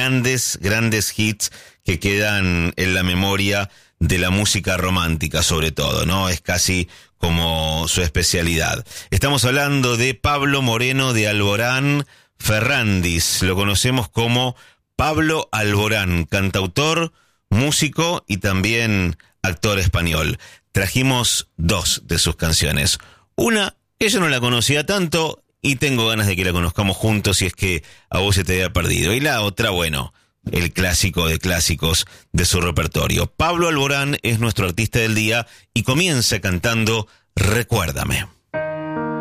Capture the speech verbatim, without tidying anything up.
grandes, grandes hits que quedan en la memoria de la música romántica, sobre todo, ¿no? Es casi como su especialidad. Estamos hablando de Pablo Moreno de Alborán Ferrandis. Lo conocemos como Pablo Alborán, cantautor, músico y también actor español. Trajimos dos de sus canciones. Una, que yo no la conocía tanto y tengo ganas de que la conozcamos juntos si es que a vos se te había perdido. Y la otra, bueno, el clásico de clásicos de su repertorio. Pablo Alborán es nuestro artista del día y comienza cantando Recuérdame.